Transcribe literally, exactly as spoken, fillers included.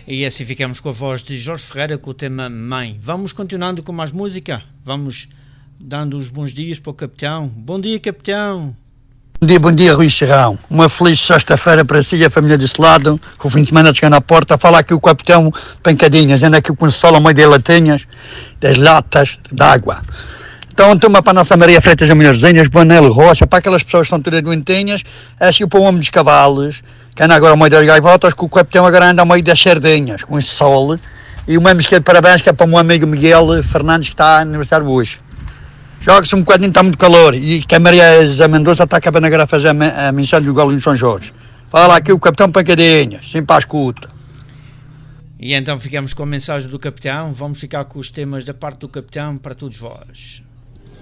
E assim ficamos com a voz de Jorge Ferreira com o tema Mãe. Vamos continuando com mais música. Vamos dando os bons dias para o capitão. Bom dia, capitão. Bom dia, bom dia, Rui Serrão. Uma feliz sexta-feira para si e a família desse lado, com o fim de semana de chegar na porta. Fala aqui o capitão Pancadinhas, anda aqui com o sol ao meio das latinhas, das latas d'água. Então, um tema para a nossa Maria Freitas da Mulherzinhas, Bonel Rocha, para aquelas pessoas que estão todas doentinhas, acho que para o homem dos cavalos, que anda agora ao meio das gaivotas, que o capitão agora anda ao meio das sardinhas, com esse sol. E uma mesquita de parabéns que é para o meu amigo Miguel Fernandes, que está aniversário hoje. Joga-se um bocadinho, está muito calor, e que a Maria Zé Mendonça está acabando agora a fazer a, a mensagem do galo em São Jorge. Fala aqui o capitão Pancadinhas, sempre à escuta. E então ficamos com a mensagem do capitão, vamos ficar com os temas da parte do capitão para todos vós.